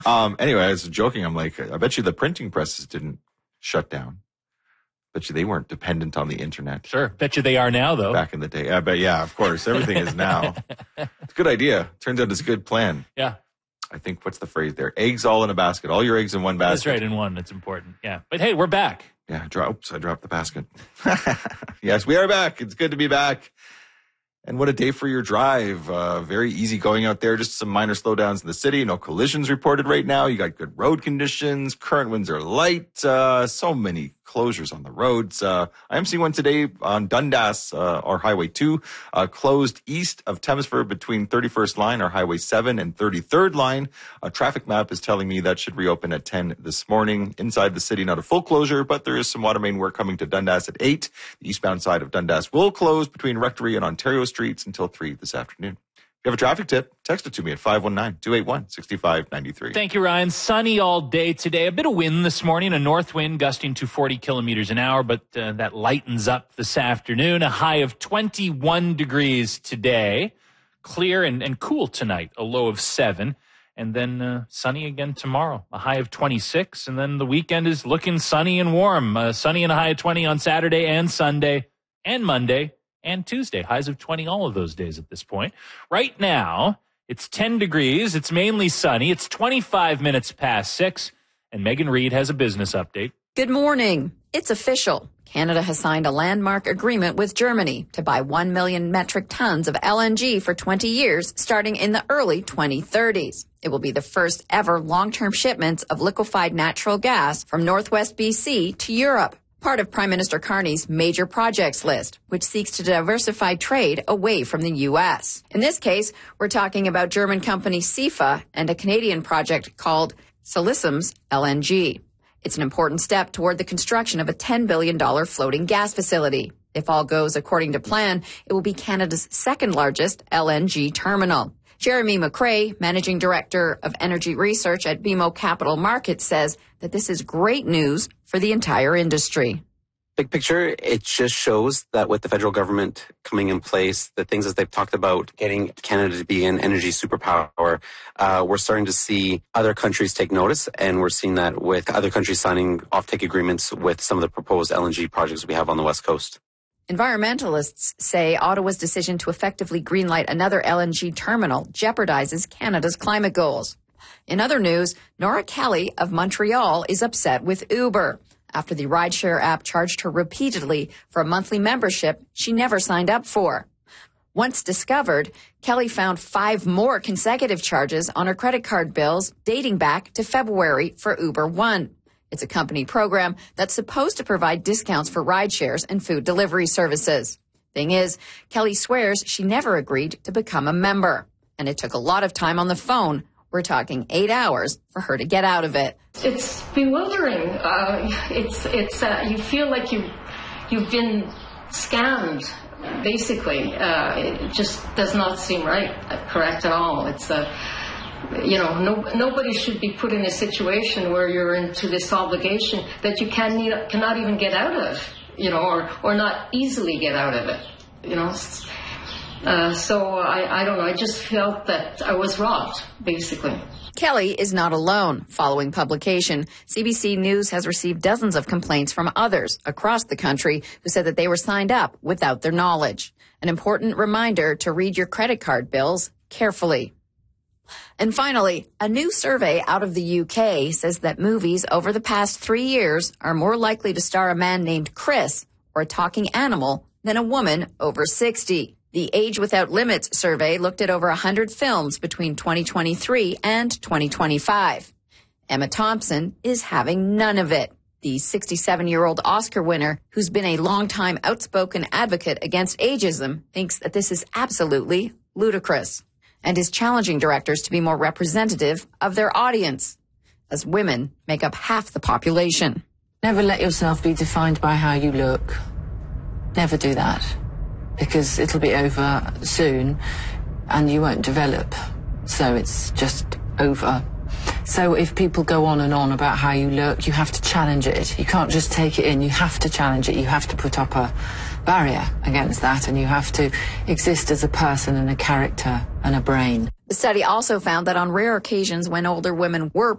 Anyway, I was joking. I'm like, I bet you the printing presses didn't shut down. Bet you they weren't dependent on the internet. Sure. Bet you they are now, though. Back in the day. I bet, yeah, of course. Everything is now. It's a good idea. Turns out it's a good plan. Yeah. I think, what's the phrase there? Eggs all in a basket. All your eggs in one basket. That's right, in one. It's important. Yeah. But hey, we're back. Yeah. Oops, I dropped the basket. Yes, we are back. It's good to be back. And what a day for your drive. Very easy going out there. Just some minor slowdowns in the city. No collisions reported right now. You got good road conditions. Current winds are light. So many closures on the roads. I am seeing one today on Dundas, or Highway 2, closed east of Thamesford between 31st line or Highway 7 and 33rd line. A traffic map is telling me that should reopen at 10 this morning. Inside the city, not a full closure, but there is some water main work coming to Dundas at 8. The eastbound side of Dundas will close between Rectory and Ontario Streets until 3 this afternoon. If you have a traffic tip, text it to me at 519-281-6593. Thank you, Ryan. Sunny all day today. A bit of wind this morning, a north wind gusting to 40 kilometers an hour, but that lightens up this afternoon. A high of 21 degrees today. Clear and cool tonight, a low of 7. And then sunny again tomorrow, a high of 26. And then the weekend is looking sunny and warm. Sunny and a high of 20 on Saturday and Sunday and Monday and Tuesday. Highs of 20 all of those days at this point. Right now, it's 10 degrees. It's mainly sunny. It's 25 minutes past 6. And Megan Reid has a business update. Good morning. It's official. Canada has signed a landmark agreement with Germany to buy 1 million metric tons of LNG for 20 years, starting in the early 2030s. It will be the first ever long-term shipments of liquefied natural gas from Northwest BC to Europe. Part of Prime Minister Carney's major projects list, which seeks to diversify trade away from the U.S. In this case, we're talking about German company SIFA and a Canadian project called Silesums LNG. It's an important step toward the construction of a $10 billion floating gas facility. If all goes according to plan, it will be Canada's second largest LNG terminal. Jeremy McRae, Managing Director of Energy Research at BMO Capital Markets, says that this is great news for the entire industry. Big picture, it just shows that with the federal government coming in place, the things that they've talked about, getting Canada to be an energy superpower, we're starting to see other countries take notice, and we're seeing that with other countries signing offtake agreements with some of the proposed LNG projects we have on the West Coast. Environmentalists say Ottawa's decision to effectively greenlight another LNG terminal jeopardizes Canada's climate goals. In other news, Nora Kelly of Montreal is upset with Uber after the rideshare app charged her repeatedly for a monthly membership she never signed up for. Once discovered, Kelly found 5 more consecutive charges on her credit card bills dating back to February for Uber One. It's a company program that's supposed to provide discounts for rideshares and food delivery services. Thing is, Kelly swears she never agreed to become a member, and it took a lot of time on the phone. We're talking 8 hours for her to get out of it. It's bewildering. You feel like you've been scammed. Basically, it just does not seem correct at all. It's nobody should be put in a situation where you're into this obligation that you cannot even get out of, or not easily get out of it, So I don't know. I just felt that I was robbed, basically. Kelly is not alone. Following publication, CBC News has received dozens of complaints from others across the country who said that they were signed up without their knowledge. An important reminder to read your credit card bills carefully. And finally, a new survey out of the UK says that movies over the past 3 years are more likely to star a man named Chris or a talking animal than a woman over 60. The Age Without Limits survey looked at over 100 films between 2023 and 2025. Emma Thompson is having none of it. The 67-year-old Oscar winner, who's been a longtime outspoken advocate against ageism, thinks that this is absolutely ludicrous and is challenging directors to be more representative of their audience, as women make up half the population. Never let yourself be defined by how you look. Never do that, because it'll be over soon and you won't develop. So it's just over. So if people go on and on about how you look, you have to challenge it. You can't just take it in. You have to challenge it. You have to put up a barrier against that, and you have to exist as a person and a character and a brain. The study also found that on rare occasions when older women were